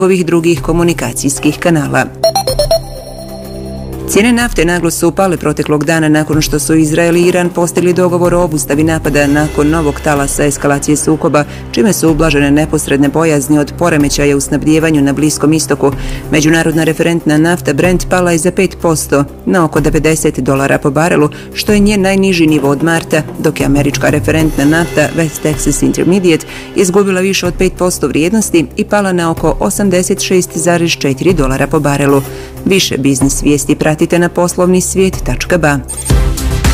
ovih drugih komunikacijskih kanala. Cijene nafte naglo su upale proteklog dana nakon što su Izrael i Iran postigli dogovor o obustavi napada nakon novog talasa eskalacije sukoba, čime su ublažene neposredne bojazni od poremećaja u snabdijevanju na Bliskom istoku. Međunarodna referentna nafta Brent pala je za 5% na oko $90 po barelu, što je njen najniži nivo od marta, dok je američka referentna nafta West Texas Intermediate izgubila više od 5% vrijednosti i pala na oko $86,4 po barelu. Više biznis vijesti pratite na poslovnisvijet.ba.